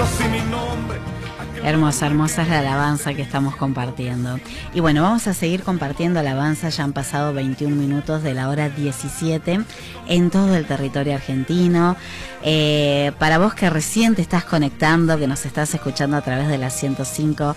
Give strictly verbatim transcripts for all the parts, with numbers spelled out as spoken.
Hermosa, hermosa es la alabanza que estamos compartiendo. Y bueno, vamos a seguir compartiendo alabanza. Ya han pasado veintiún minutos de la hora diecisiete en todo el territorio argentino. Eh, para vos que recién te estás conectando, que nos estás escuchando a través de la ciento cinco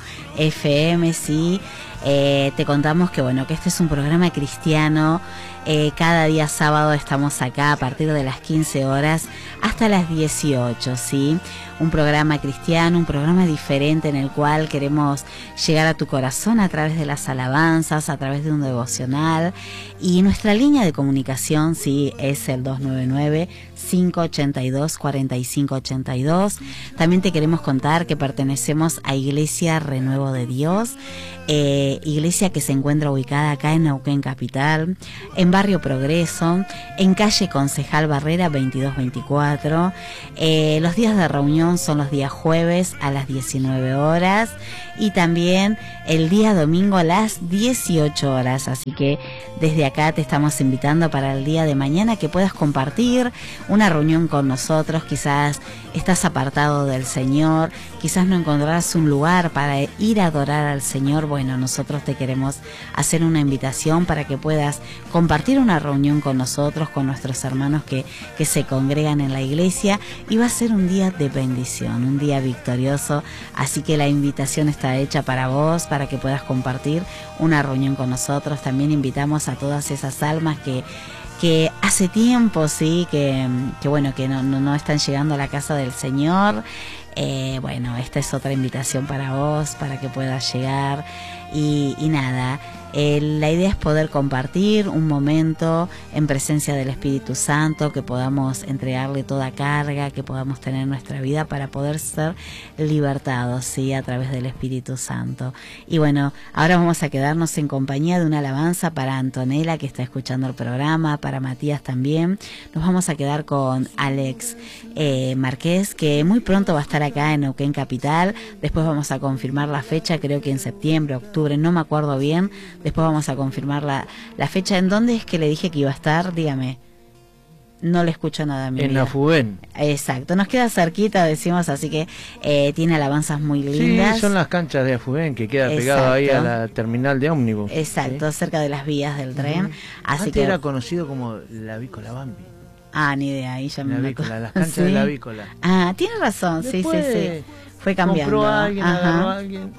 F M, sí, eh, te contamos que bueno, que este es un programa cristiano. Eh, cada día sábado estamos acá a partir de las quince horas hasta las dieciocho, ¿sí? Un programa cristiano, un programa diferente en el cual queremos llegar a tu corazón a través de las alabanzas, a través de un devocional. Y nuestra línea de comunicación, sí, es el dos nueve nueve, cinco ocho dos, cuatro cinco ocho dos. También te queremos contar que pertenecemos a Iglesia Renuevo de Dios, eh, iglesia que se encuentra ubicada acá en Neuquén Capital, en Barrio Progreso, en calle Concejal Barrera veintidós veinticuatro. Eh, los días de reunión son los días jueves a las diecinueve horas y también el día domingo a las dieciocho horas. Así que desde acá te estamos invitando para el día de mañana que puedas compartir una reunión con nosotros. Quizás estás apartado del Señor, quizás no encontrarás un lugar para ir a adorar al Señor. Bueno, nosotros te queremos hacer una invitación para que puedas compartir una reunión con nosotros, con nuestros hermanos que, que se congregan en la iglesia, y va a ser un día de bendición, un día victorioso. Así que la invitación está hecha para vos, para que puedas compartir una reunión con nosotros. También invitamos a todas esas almas que que hace tiempo, sí, que, que bueno, que no, no, no están llegando a la casa del Señor. Eh, bueno, esta es otra invitación para vos, para que puedas llegar. Y, y nada, eh, la idea es poder compartir un momento en presencia del Espíritu Santo, que podamos entregarle toda carga, que podamos tener nuestra vida para poder ser libertados, ¿sí?, a través del Espíritu Santo. Y bueno, ahora vamos a quedarnos en compañía de una alabanza para Antonella, que está escuchando el programa, para Matías también. Nos vamos a quedar con Alex eh, Márquez, que muy pronto va a estar acá en Neuquén Capital. Después vamos a confirmar la fecha, creo que en septiembre, octubre, no me acuerdo bien. Después vamos a confirmar la, la fecha. ¿En dónde es que le dije que iba a estar? Dígame. No le escucho nada a mi En vida. Afubén. Exacto, nos queda cerquita, decimos, así que eh, tiene alabanzas muy lindas. Sí, son las canchas de Afubén, que queda Exacto. pegado ahí a la terminal de ómnibus. Exacto, ¿sí?, cerca de las vías del tren. Uh-huh. Así Antes que era conocido como la Vícola Bambi. Ah, ni idea, ahí ya la me Vícola, las acuerdo. canchas ¿Sí? de la Vícola. Ah, tiene razón, Después sí, sí, sí. Fue cambiando. Compró a alguien, Ajá. agarró a alguien.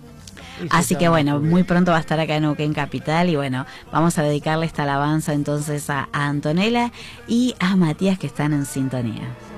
Así que bueno, muy pronto va a estar acá en Neuquén Capital. Y bueno, vamos a dedicarle esta alabanza entonces a, a Antonella y a Matías, que están en sintonía.